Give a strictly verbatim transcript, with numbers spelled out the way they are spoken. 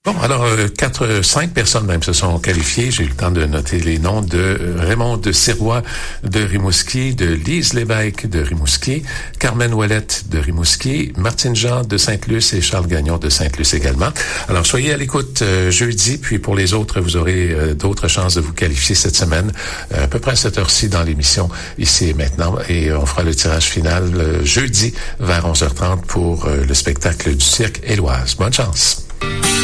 Bon, alors, euh, quatre, cinq personnes même se sont qualifiées. J'ai eu le temps de noter les noms de euh, Raymond de Sirois de Rimouski, de Lise Lévesque de Rimouski, Carmen Ouellette de Rimouski, Martine Jean de Sainte-Luce et Charles Gagnon de Sainte-Luce également. Alors, soyez à l'écoute euh, jeudi, puis pour les autres, vous aurez euh, d'autres chances de vous qualifier cette semaine, euh, à peu près à cette heure-ci dans l'émission, ici et maintenant. Et on fera le tirage final euh, jeudi vers onze heures trente pour euh, le spectacle du Cirque Éloise. Bonne chance!